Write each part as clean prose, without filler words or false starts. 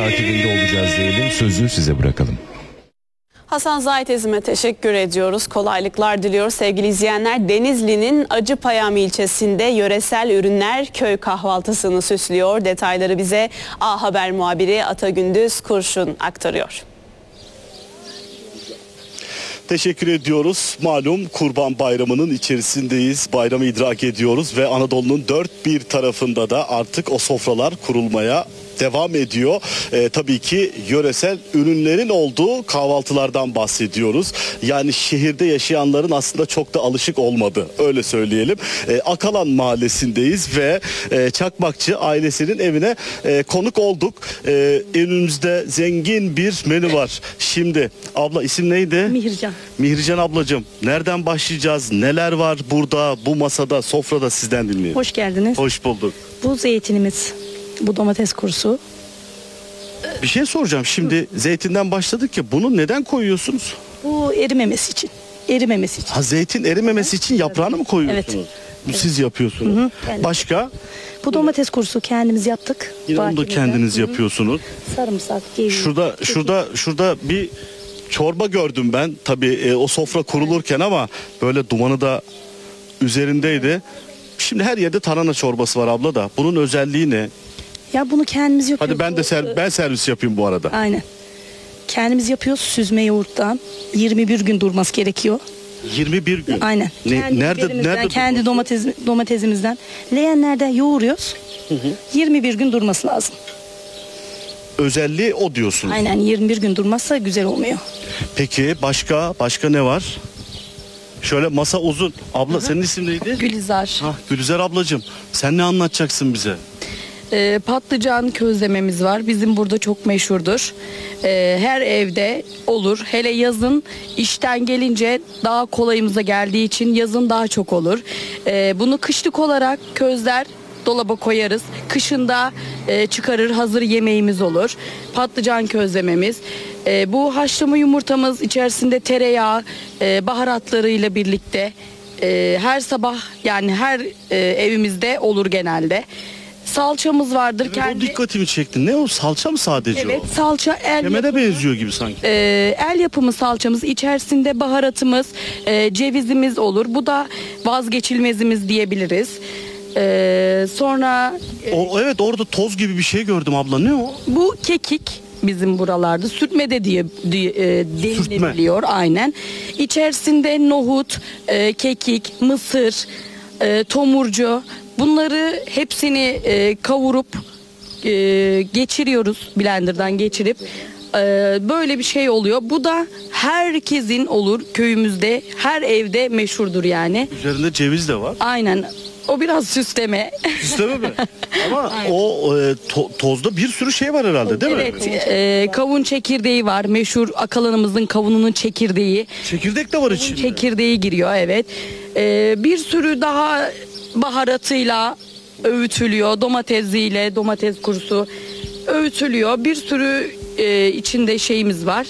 takibinde olacağız diyelim. Sözü size bırakalım. Hasan Zahitezim'e teşekkür ediyoruz. Kolaylıklar diliyoruz sevgili izleyenler. Denizli'nin Acıpayam ilçesinde yöresel ürünler köy kahvaltısını süslüyor. Detayları bize A Haber muhabiri Atagündüz Kurşun aktarıyor. Teşekkür ediyoruz. Malum Kurban Bayramı'nın içerisindeyiz. Bayramı idrak ediyoruz ve Anadolu'nun dört bir tarafında da artık o sofralar kurulmaya devam ediyor. Tabii ki yöresel ürünlerin olduğu kahvaltılardan bahsediyoruz. Yani şehirde yaşayanların aslında çok da alışık olmadı. Öyle söyleyelim. Akalan Mahallesi'ndeyiz ve Çakmakçı ailesinin evine konuk olduk. Önümüzde zengin bir menü var. Şimdi abla isim neydi? Mihircan. Mihircan ablacığım, nereden başlayacağız? Neler var burada, bu masada, sofrada, sizden dinleyelim. Hoş geldiniz. Hoş bulduk. Bu zeytinimiz, bu domates kurusu. Bir şey soracağım. Şimdi zeytinden başladık ya, bunu neden koyuyorsunuz? Bu erimemesi için. Erimemesi için. Ha, zeytin erimemesi için yaprağını mı koyuyorsunuz? Evet. Bu siz yapıyorsunuz. Hı hı, kendim. Başka? Bu domates kurusu kendimiz yaptık. Yine onu da Bahçemizde. kendiniz Hı hı. yapıyorsunuz. Sarımsak, ceviz. Şurada bir çorba gördüm ben. Tabii o sofra kurulurken ama böyle dumanı da üzerindeydi. Şimdi her yerde tarhana çorbası var abla da. Bunun özelliği ne? Ya bunu kendimiz yapıyoruz. Hadi ben servis yapayım bu arada. Aynen. Kendimiz yapıyoruz süzme yoğurttan. 21 gün durması gerekiyor. 21 gün. Aynen. Kendi Nerede kendi domatesimizden leğenlerde yoğuruyoruz. 21 gün durması lazım. Özelliği o diyorsunuz. Aynen, 21 gün durmazsa güzel olmuyor. Peki başka ne var? Şöyle masa uzun. Abla senin isim neydi? Gülizar. Gülizar ablacığım, sen ne anlatacaksın bize? Patlıcan közlememiz var. Bizim burada çok meşhurdur. Her evde olur. Hele yazın işten gelince daha kolayımıza geldiği için yazın daha çok olur. Bunu kışlık olarak közler, dolaba koyarız. Kışında çıkarır, hazır yemeğimiz olur. Patlıcan közlememiz. Bu haşlama yumurtamız içerisinde tereyağı, baharatlarıyla birlikte her sabah, yani her evimizde olur genelde. Salçamız vardır. Evet, o dikkatimi çekti. Ne o, salça mı sadece Evet, o? salça el Kemere yapımı. benziyor gibi sanki. El yapımı salçamız, içerisinde baharatımız, cevizimiz olur. Bu da vazgeçilmezimiz diyebiliriz. Sonra Evet, orada toz gibi bir şey gördüm abla. Ne o? bu kekik bizim buralarda sürtme de diye denilebiliyor, aynen. İçerisinde nohut, kekik, mısır, tomurcu, bunları hepsini kavurup geçiriyoruz, blenderdan geçirip böyle bir şey oluyor. Bu da herkesin olur, köyümüzde her evde meşhurdur yani. Üzerinde ceviz de var. Aynen. O biraz süsleme. Süsleme mi? Ama o tozda bir sürü şey var herhalde, değil mi? Evet, kavun çekirdeği var. Meşhur Akalanımızın kavununun çekirdeği. Çekirdek de var içinde. Çekirdeği giriyor, evet. Bir sürü daha baharatıyla öğütülüyor. Domatesiyle, domates kurusu öğütülüyor. Bir sürü içinde şeyimiz var.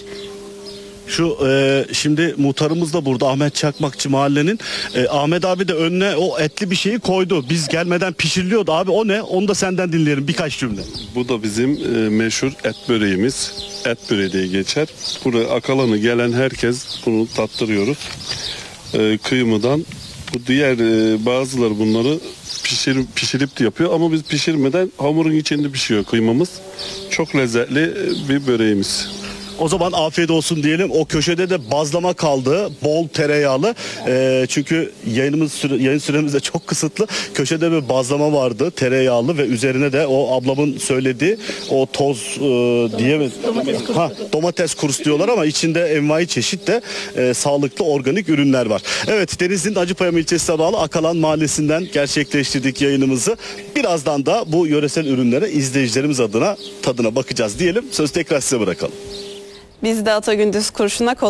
Şimdi muhtarımız da burada, Ahmet Çakmakçı mahallenin. Ahmet abi de önüne o etli bir şeyi koydu. Biz gelmeden pişiriliyordu abi. O ne? Onu da senden dinleyelim birkaç cümle. Bu da bizim meşhur et böreğimiz. Et böreği diye geçer. Buraya Akalan'a gelen herkes bunu tattırıyoruz. Kıymadan. Bu diğer bazıları bunları pişirip de yapıyor ama biz pişirmeden hamurun içinde pişiyor kıymamız. Çok lezzetli bir böreğimiz. O zaman afiyet olsun diyelim. O köşede de bazlama kaldı. Bol tereyağlı. Çünkü yayın süremiz de çok kısıtlı. Köşede bir bazlama vardı. Tereyağlı ve üzerine de o ablamın söylediği o toz diyemez. Domates kurusu diyorlar ama içinde envai çeşit de sağlıklı organik ürünler var. Evet, Denizli'nin Acıpayam ilçesine bağlı Akalan Mahallesi'nden gerçekleştirdik yayınımızı. Birazdan da bu yöresel ürünlere izleyicilerimiz adına tadına bakacağız diyelim. Sözü tekrar size bırakalım. Biz de Atagündüz Kurşun'a